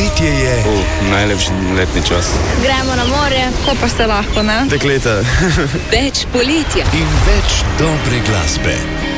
Poletje je. Najlepši letni čas. Gremo na morje, ko pa se lahko, ne? Dekleta. Več poletja In več dobre glasbe.